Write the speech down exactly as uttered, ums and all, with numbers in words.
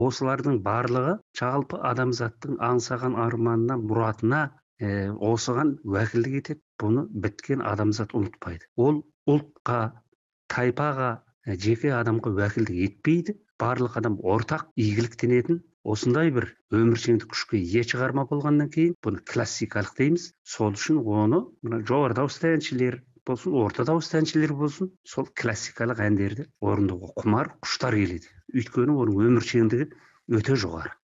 осылардың барлығы жалпы адамзаттың аңсаған арманына, мұратына, ә, осыған уәкілдік етеді. Бұны біткен адамзат ұмытпайды. Ол ұлтқа, тайпаға, ә, жеке адамға уәкілдік етпейді. Барлық адам ортақ игіліктенетін осындай бір өміршеңдік күшке ие шығарма болғаннан кейін бұны классикалық дейміз. Сол үшін оны мына жоғары дауысты әншілер болсын, орта дауысты әншілер болсын, сол классикалық әндерді орындауға құмар құштар келеді. Өйткені оның өміршеңдігі өте жоғары.